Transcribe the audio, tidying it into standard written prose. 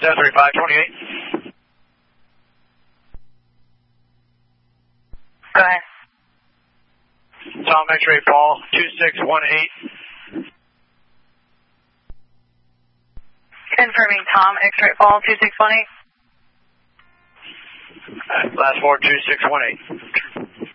73528. Go ahead. Tom X-ray Paul 2618. Confirming Tom X-ray Paul 2618. Last 4 2618.